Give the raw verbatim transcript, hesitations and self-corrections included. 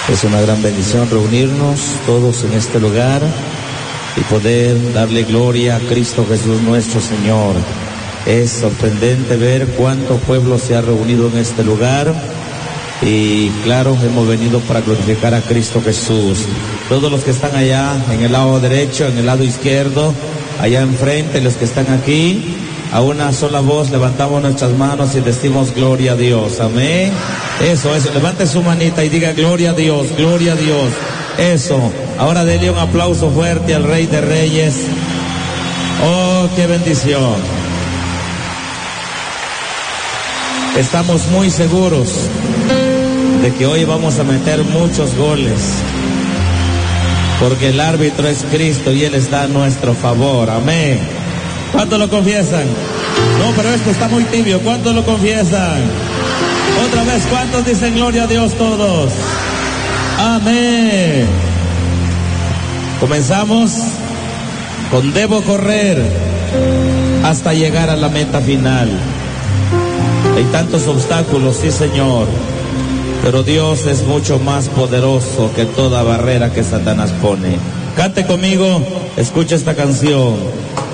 Es una gran bendición reunirnos todos en este lugar y poder darle gloria a Cristo Jesús nuestro Señor. Es sorprendente ver cuánto pueblo se ha reunido en este lugar y claro, hemos venido para glorificar a Cristo Jesús. Todos los que están allá en el lado derecho, en el lado izquierdo, allá enfrente, los que están aquí, a una sola voz levantamos nuestras manos y decimos gloria a Dios. Amén. Eso, eso, levante su manita y diga gloria a Dios, gloria a Dios. Eso, ahora denle un aplauso fuerte al Rey de Reyes. Oh, qué bendición. Estamos muy seguros de que hoy vamos a meter muchos goles, porque el árbitro es Cristo y Él está a nuestro favor. Amén. ¿Cuántos lo confiesan? No, pero esto está muy tibio. ¿Cuántos lo confiesan? Otra vez, ¿cuántos dicen gloria a Dios todos? Amén. Comenzamos con debo correr hasta llegar a la meta final. Hay tantos obstáculos, sí Señor, pero Dios es mucho más poderoso que toda barrera que Satanás pone. Cante conmigo, escucha esta canción.